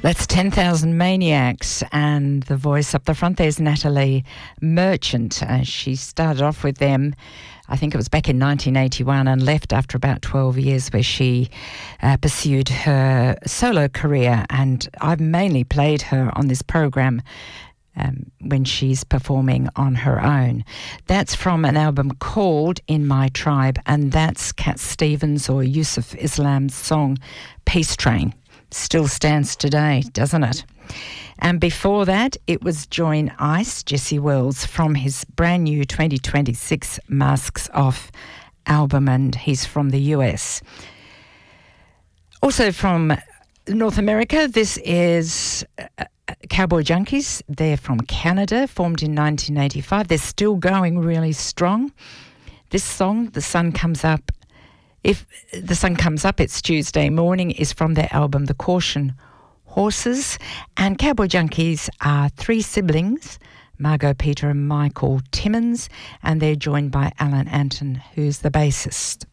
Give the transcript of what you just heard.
That's 10,000 Maniacs, and the voice up the front there's Natalie Merchant. She started off with them, I think it was back in 1981, and left after about 12 years where she pursued her solo career, and I've mainly played her on this program when she's performing on her own. That's from an album called In My Tribe, and that's Cat Stevens or Yusuf Islam's song Peace Train. Still stands today, doesn't it? And before that, it was Join Ice, Jesse Wells, from his brand new 2026 Masks Off album, and he's from the US. Also from North America, this is Cowboy Junkies. They're from Canada, formed in 1985. They're still going really strong. This song, The Sun Comes Up, If the Sun Comes Up, It's Tuesday Morning, is from their album The Caution Horses. And Cowboy Junkies are three siblings, Margot, Peter and Michael Timmins, and they're joined by Alan Anton, who's the bassist.